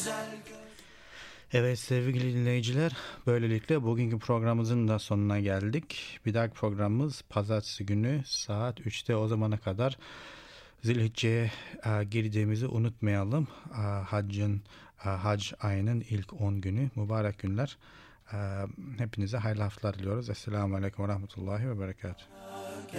Evet sevgili dinleyiciler, böylelikle bugünkü programımızın da sonuna geldik. Bir dahaki programımız pazartesi günü saat 3'te, o zamana kadar Zilhicce'ye girdiğimizi unutmayalım. Hac ayının ilk 10 günü, mübarek günler. Hepinize hayırlı haftalar diliyoruz. Esselamu Aleyküm ve Rahmetullahi ve Berekatuhu.